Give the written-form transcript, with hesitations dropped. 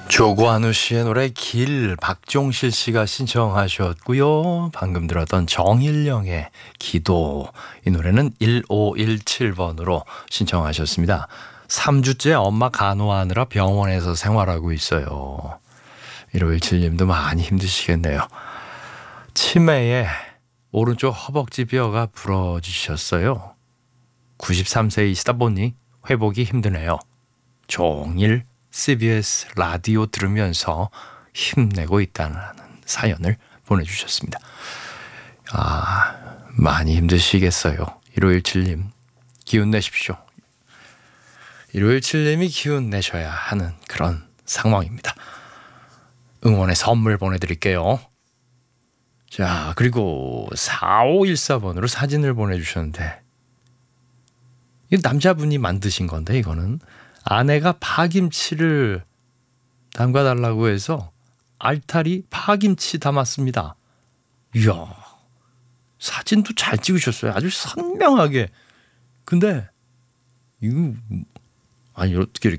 조관우 씨의 노래 길, 박종실 씨가 신청하셨고요. 방금 들었던 정일령의 기도, 이 노래는 1517번으로 신청하셨습니다. 3주째 엄마 간호하느라 병원에서 생활하고 있어요. 1517님도 많이 힘드시겠네요. 치매에 오른쪽 허벅지 뼈가 부러지셨어요. 93세이시다 보니 회복이 힘드네요. 종일 CBS 라디오 들으면서 힘내고 있다는 사연을 보내주셨습니다. 많이 힘드시겠어요. 1517님 기운 내십시오. 1517님이 기운 내셔야 하는 그런 상황입니다. 응원의 선물 보내드릴게요. 자, 그리고 4514번으로 사진을 보내주셨는데, 이 남자분이 만드신 건데, 이거는 아내가 파김치를 담가달라고 해서 알타리 파김치 담았습니다. 이야, 사진도 잘 찍으셨어요. 아주 선명하게. 근데 이거 아니 어떻게